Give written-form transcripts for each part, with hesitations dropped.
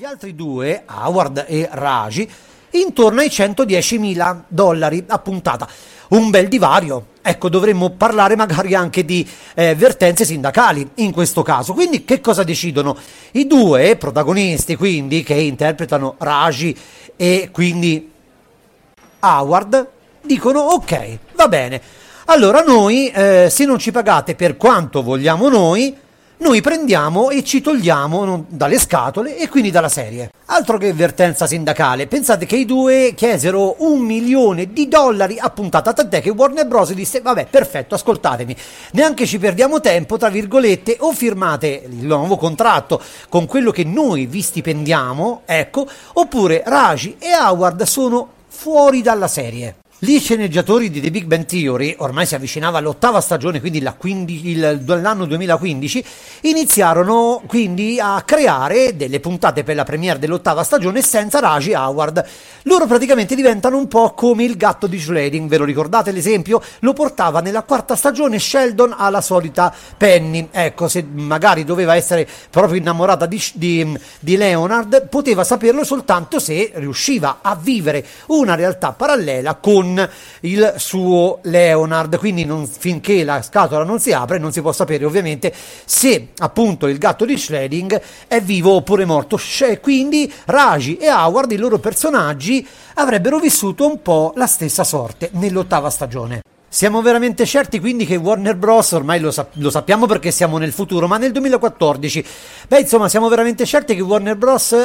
Gli altri due, Howard e Raji, intorno ai $110.000 a puntata. Un bel divario. Ecco, dovremmo parlare magari anche di vertenze sindacali in questo caso. Quindi che cosa decidono? I due protagonisti, quindi, che interpretano Raji e quindi Howard, dicono ok, va bene. Allora noi, se non ci pagate per quanto vogliamo noi prendiamo e ci togliamo dalle scatole e quindi dalla serie. Altro che vertenza sindacale. Pensate che i due chiesero $1 milione a puntata, tant'è che Warner Bros. Disse vabbè, perfetto, ascoltatemi, neanche ci perdiamo tempo, tra virgolette, o firmate il nuovo contratto con quello che noi vi stipendiamo, ecco, oppure Raji e Howard sono fuori dalla serie. Gli sceneggiatori di The Big Bang Theory, ormai si avvicinava all'8ª stagione, quindi l'anno 2015, iniziarono quindi a creare delle puntate per la premiere dell'8ª stagione senza Raji e Howard. Loro praticamente diventano un po' come il gatto di Schleding, ve lo ricordate l'esempio? Lo portava nella 4ª stagione Sheldon alla solita Penny. Ecco, se magari doveva essere proprio innamorata di Leonard, poteva saperlo soltanto se riusciva a vivere una realtà parallela con il suo Leonard, quindi finché la scatola non si apre non si può sapere ovviamente se appunto il gatto di Schleding è vivo oppure morto. Quindi Raji e Howard, i loro personaggi, avrebbero vissuto un po' la stessa sorte nell'8ª stagione. Siamo veramente certi quindi che Warner Bros., ormai lo sappiamo perché siamo nel futuro, ma nel 2014, insomma siamo veramente certi che Warner Bros.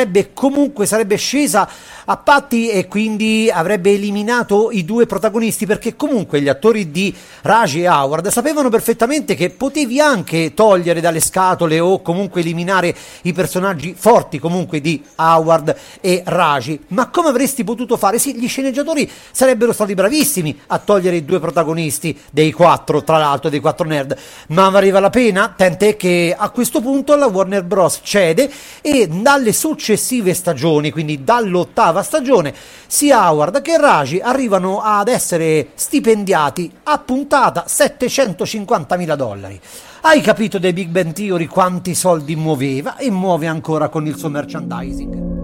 Sarebbe scesa a patti e quindi avrebbe eliminato i due protagonisti, perché comunque gli attori di Raji e Howard sapevano perfettamente che potevi anche togliere dalle scatole o comunque eliminare i personaggi forti comunque di Howard e Raji, ma come avresti potuto fare? Sì, gli sceneggiatori sarebbero stati bravissimi a togliere i due protagonisti dei 4, tra l'altro dei 4 nerd, ma valeva la pena? Tant'è che a questo punto la Warner Bros. Cede e dalle successive stagioni, quindi dall'8ª stagione, sia Howard che Raji arrivano ad essere stipendiati a puntata $750.000. Hai capito The Big Bang Theory quanti soldi muoveva e muove ancora con il suo merchandising?